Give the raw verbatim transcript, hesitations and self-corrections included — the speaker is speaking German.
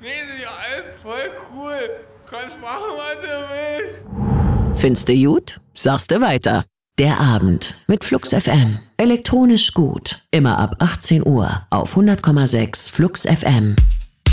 Rede ja alles voll cool. Kannst machen, was du willst. Findest du gut? Sagst du weiter. Der Abend mit Flux F M. Elektronisch gut. Immer ab achtzehn Uhr auf hundert Komma sechs Flux F M.